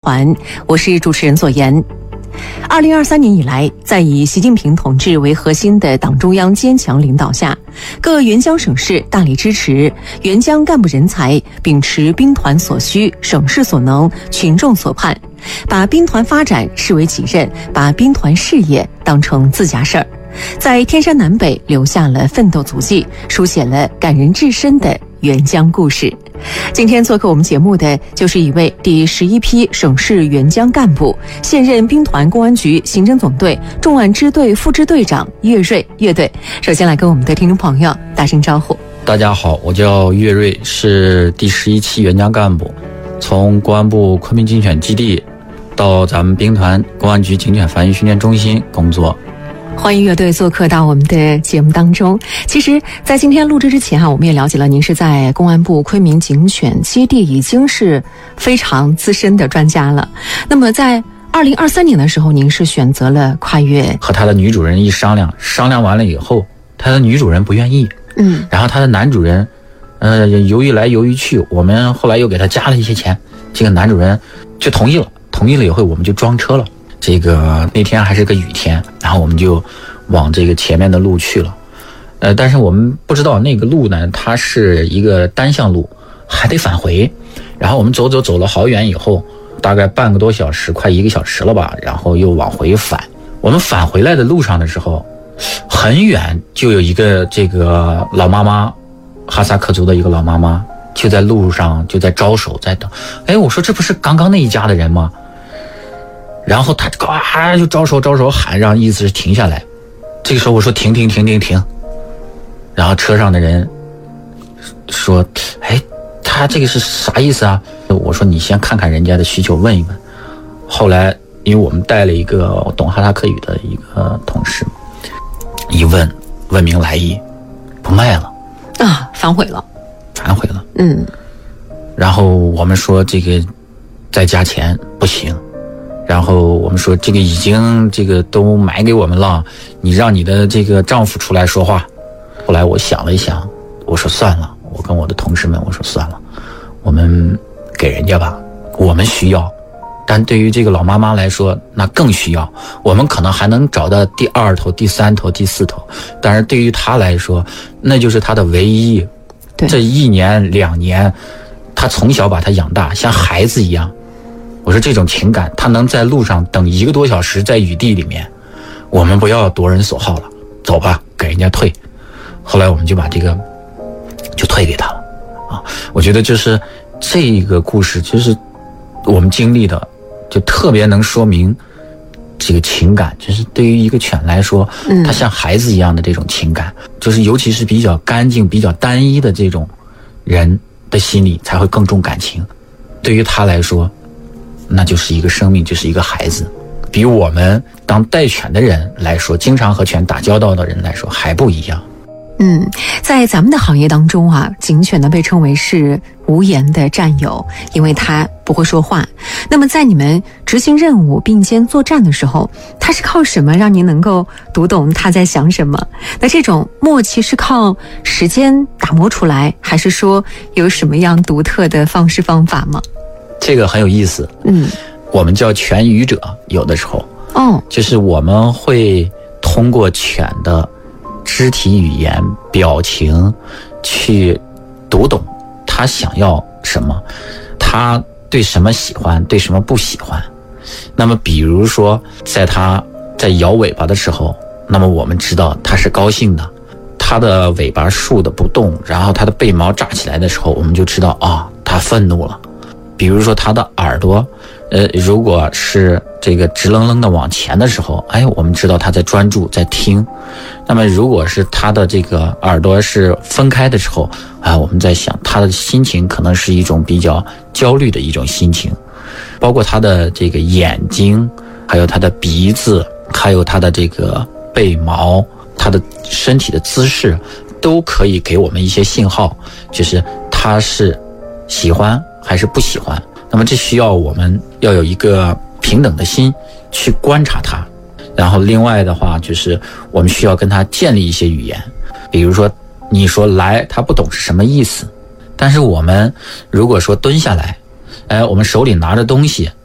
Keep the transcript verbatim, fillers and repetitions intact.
团，我是主持人左岩。二零二三年以来，在以习近平同志为核心的党中央坚强领导下，各援疆省市大力支持援疆干部人才秉持兵团所需、省市所能、群众所盼，把兵团发展视为己任，把兵团事业当成自家事儿，在天山南北留下了奋斗足迹，书写了感人至深的援疆故事。今天做客我们节目的就是一位第十一批省市援疆干部，现任兵团公安局刑侦总队重案支队副支队长岳瑞岳队。首先来跟我们的听众朋友打声招呼。 大家好，我叫岳瑞，是第十一期援疆干部，从公安部昆明警犬基地到咱们兵团公安局警犬防御训练中心工作。 欢迎乐队做客到我们的节目当中。其实在今天录制之前哈、啊，我们也了解了您是在公安部昆明警犬基地已经是非常资深的专家了。那么在二零二三年的时候，您是选择了跨越， 和他的女主人一商量，商量完了以后，他的女主人不愿意，嗯，然后他的男主人呃犹豫来犹豫去，我们后来又给他加了一些钱，这个男主人就同意了，同意了以后我们就装车了。这个那天还是个雨天，然后我们就往这个前面的路去了。呃，但是我们不知道那个路呢，它是一个单向路，还得返回。然后我们走走走了好远以后，大概半个多小时，快一个小时了吧，然后又往回返。我们返回来的路上的时候，很远就有一个这个老妈妈，哈萨克族的一个老妈妈，就在路上就在招手在等。哎，我说这不是刚刚那一家的人吗？然后他呱就招手招手喊，让意思是停下来。这个时候我说停停停停停，然后车上的人说，哎，他这个是啥意思啊？我说你先看看人家的需求，问一问。后来因为我们带了一个懂哈萨克语的一个同事，一问问明来意，不卖了啊，反悔了， 反悔了。 嗯， 然后我们说这个再加钱不行。然后我们说这个已经这个都买给我们了，你让你的这个丈夫出来说话。后来我想了一想，我说算了，我跟我的同事们我说算了，我们给人家吧，我们需要，但对于这个老妈妈来说那更需要，我们可能还能找到第二头第三头第四头，但是对于她来说那就是她的唯一。这一年两年她从小把她养大，像孩子一样。我说这种情感，他能在路上等一个多小时，在雨地里面，我们不要夺人所好了，走吧，给人家退。后来我们就把这个就退给他了啊！我觉得就是这个故事，就是我们经历的，就特别能说明这个情感，就是对于一个犬来说，它像孩子一样的这种情感，就是尤其是比较干净、比较单一的这种人的心里才会更重感情。对于他来说，那就是一个生命，就是一个孩子，比我们当带犬的人来说，经常和犬打交道的人来说还不一样。 嗯，在咱们的行业当中啊，警犬呢被称为是无言的战友，因为它不会说话。那么在你们执行任务并肩作战的时候，它是靠什么让您能够读懂它在想什么？那这种默契是靠时间打磨出来，还是说有什么样独特的方式方法吗？ 这个很有意思，嗯，我们叫犬语者，有的时候，哦，就是我们会通过犬的肢体语言、表情去读懂他想要什么，他对什么喜欢，对什么不喜欢。那么比如说在他在摇尾巴的时候，那么我们知道他是高兴的，他的尾巴竖的不动，然后他的背毛炸起来的时候，我们就知道啊、哦，他愤怒了。比如说他的耳朵呃，如果是这个直愣愣的往前的时候，哎，我们知道他在专注在听。那么如果是他的这个耳朵是分开的时候啊，我们在想他的心情可能是一种比较焦虑的一种心情。包括他的这个眼睛，还有他的鼻子，还有他的这个背毛，他的身体的姿势，都可以给我们一些信号，就是他是喜欢还是不喜欢。那么这需要我们要有一个平等的心去观察他。然后另外的话，就是我们需要跟他建立一些语言，比如说你说来，他不懂是什么意思，但是我们如果说蹲下来，哎，我们手里拿着东西，